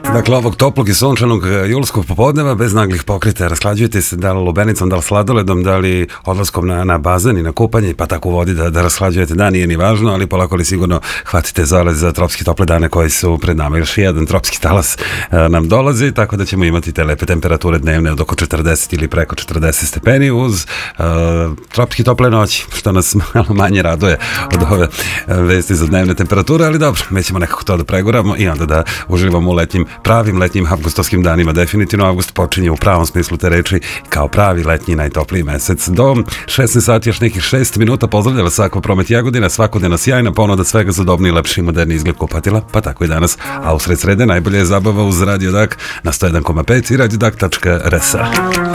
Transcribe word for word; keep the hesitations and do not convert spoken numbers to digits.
Dakle, ovog toplog i sunčanog julskog popodneva bez naglih pokreta rasklađujete se da li lubenicom, da li sladoledom, da li odlaskom na, na bazen i na kupanje, pa tako u vodi da, da rasklađujete. Da, nije ni važno, ali polako li sigurno hvatite zalez za tropski tople dane koji su pred nama. Još jedan tropski talas a, nam dolazi, tako da ćemo imati te lepe temperature dnevne od oko četrdeset ili preko četrdeset stepeni uz a, tropski tople noći, što nas malo manje raduje od ove a, vesti za dnevne temperature, ali dobro, mi ćemo nekako to da preguramo i onda da uživamo u letnjim, pravim letnjim avgustovskim danima. Definitivno avgust počinje u pravom smislu te reči kao pravi letnji najtopliji mesec. Do šesnaest sati još nekih šest minuta. Pozdravlja vas Akva Promet Jagodina, svakodnevna sjajna ponuda svega za udobniji, lepši i moderni izgled kupatila, pa tako i danas. A u sred srede najbolje je zabava uz Radio Dak na sto jedan zarez pet i radio dak tačka r s.